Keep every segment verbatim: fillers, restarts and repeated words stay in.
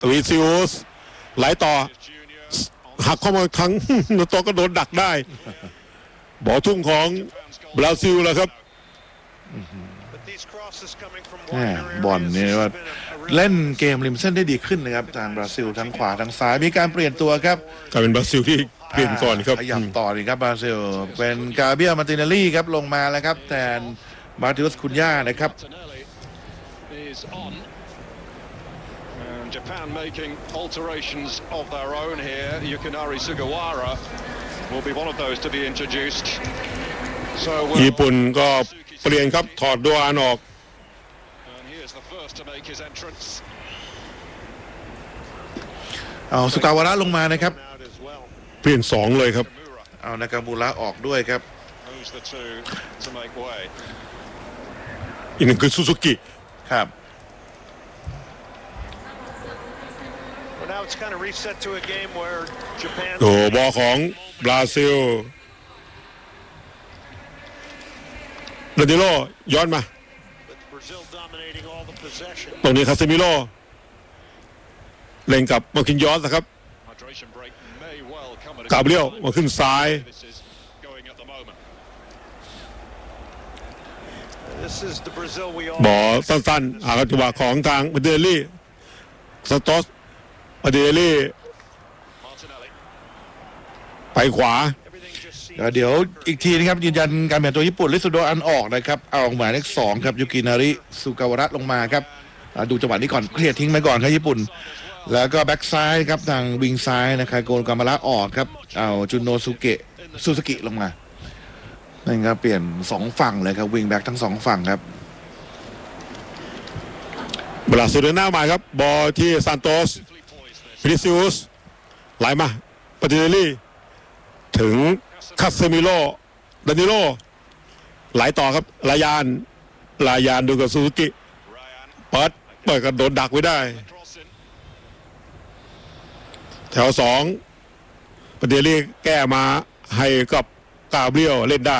วิซิอุสไหลต่อหักเข้ามาครั้งตัวก็โดนดักได้บอลทุ่งของบราซิลแล้วครับบอลเนี่ยว่าเล่นเกมริมเส้นได้ดีขึ้นนะครับทางบราซิลทั้งขวาทั้งซ้ายมีการเปลี่ยนตัวครับกลายเป็นบราซิลที่เปลี่ยนก่อนครับขยับต่อเลยครับบราซิลเป็นกาเบียมาติเนลลี่ครับลงมาแล้วครับแทนมาติอุสคุนย่านะครับ Japan making alterations of their own here. Yukinari Sugawara will be one of those to be introduced. So ญี่ปุ่นก็เปลี่ยนครับถอดโดอานออก and he is the first to make his entrance. เอาสุกาวาระลงมานะครับเปลี่ยนสองเลยครับเอานากามูระออกด้วยครับอีกหนึ่งคือซูซูกิครับโอ้บอลของบราซิลเดนิโลย้อนมาตรงนี้คาเซมิโลเล่นกับมาคินยอสนะครับกาเบรียลมาขึ้นซ้ายบอลสั้นๆหาจังหวะของทางเดลี่สตอสเดลี่ไปขวาเดี๋ยวอีกทีนะครับยืนยันการเปลี่ยนตัวญี่ปุ่นลิซุโดอันออกนะครับเอาหมายเลขสองครับยูกินาริสุกาวาระลงมาครับดูจังหวะนี้ก่อนเคลียร์ทิ้งไปก่อนครับญี่ปุ่นแล้วก็แบ็กซ้ายครับทางวิงซ้ายนะครับโกนกามาระออกครับเอาจุนโนสุเกะซูซูกิลงมานั่นครับเปลี่ยนสองฝั่งเลยครับวิงแบ็กทั้งสองฝั่งครับบราซิลเดินหน้ามาครับบอลที่ซานโตสวินิซิอุสไหลมาปาติเนลลี่ถึงคาเซมิโลดานิโลไหลต่อครับลายานลายานดูกับซูซูกิเปิดเปิดกันโดนดักไว้ได้แถวสองปาติเนลลี่แก้มาให้กับกาเบรียลเล่นได้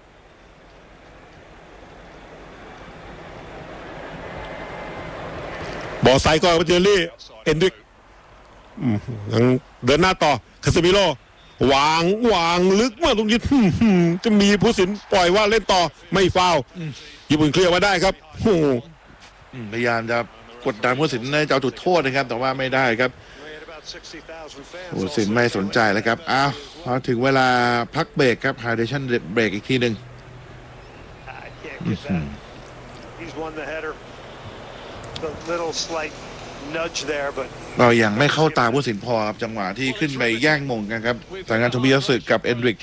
บอลไซก็ปาติเนลลี่เอนดิกยังเดินหน้าต่อคาเซมิโลวางวางลึกมากตรงนี้จะมีผู้สินปล่อยว่าเล่นต่อไม่ฟาวญี่ปุ่นเคลียร์มาได้ครับพยายามจะกดดันผู้สินในจะเอาจุดโทษนะครับแต่ว่าไม่ได้ครับผู้สินไม่สนใจแล้วครับอ้าวพอถึงเวลาพักเบรกครับ hydration break อีกทีหนึ่งเรายังไม่เข้าตาผู้สินพอครับจังหวะที่ขึ้นไปแย่งมงกันครับจากงานโทมิยาสึกับเอนริก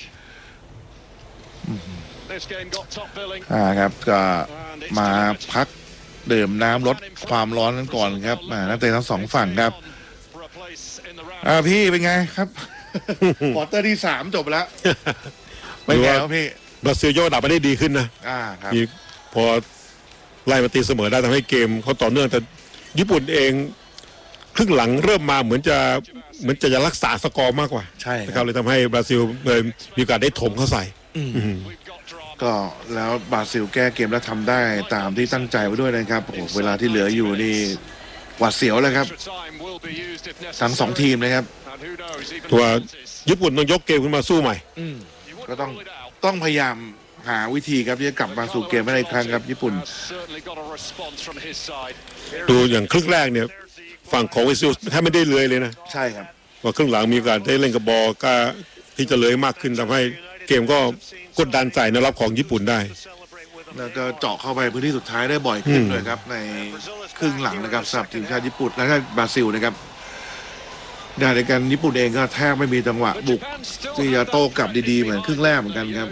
อ่าครับก็มาพักดื่มน้ำลดความร้อนกันก่อนครับนักเตะทั้งสองฝั่งครับอ่าพี่เป็นไงครับควอเตอร์ที่สามจบแล้วไม่แพ้ครับพี่บราซิลยกระดับไปได้ดีขึ้นนะอ่าครับพอไล่มาตีเสมอได้ทำให้เกมเขาต่อเนื่องแต่ญี่ปุ่นเองครึ่งหลังเริ่มมาเหมือนจะเหมือนจะรักษาสกอร์มากกว่าใช่ครับเลยทำให้บราซิลเลยมีโอกาสได้ถมเข้าใส่ก็แล้วบราซิลแก้เกมแล้วทำได้ตามที่ตั้งใจไว้ด้วยนะครับโอ้เวลาที่เหลืออยู่นี่หวาดเสียวเลยครับทั้งสองทีมนะครับตัวญี่ปุ่นต้องยกเกมขึ้นมาสู้ใหม่ก็ต้องต้องพยายามหาวิธีครับที่จะกลับมาสู่เกมในครั้งครับญี่ปุ่นดูอย่างครึ่งแรกเนี่ยฝั่งของวิซิลแทบไม่ได้เลยเลยนะใช่ครับว่าครึ่งหลังมีการได้เล่นกับบอลก็ที่จะเลยมากขึ้นทำให้เกมก็กดดันใจในรอบของญี่ปุ่นได้แล้วก็เจาะเข้าไปพื้นที่สุดท้ายได้บ่อยขึ้นเลยครับในครึ่งหลังนะครับสำหรับทีมชาติญี่ปุ่นและก็บราซิลนะครับในการญี่ปุ่นเองก็แทบไม่มีจังหวะบุกที่จะโต้กลับดีๆเหมือนครึ่งแรกเหมือนกันครับ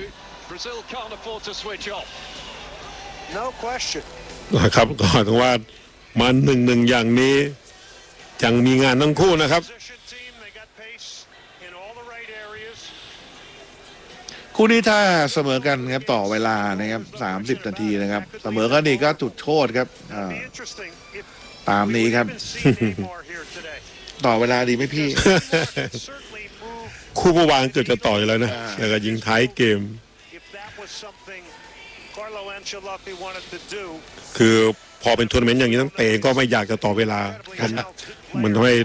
นะครับก็ถือว่ามาหนึ่งหนึ่งอย่างนี้ยังมีงานทั้งคู่นะครับคู่นี้ถ้าเสมอกันครับต่อเวลานะครับสามสิบนาทีนะครับเสมอกันนี่ก็จุดโทษครับตามนี้ครับต่อเวลาดีไหมพี่คู่เมื่อวานเกิดจะต่ออยู่แล้วนะแล้วก็ยิงท้ายเกมคือพอเป็นทัวร์นาเมนต์อย่างนี้ตั้งเตะก็ไม่อยากจะต่อเวลามันทำให้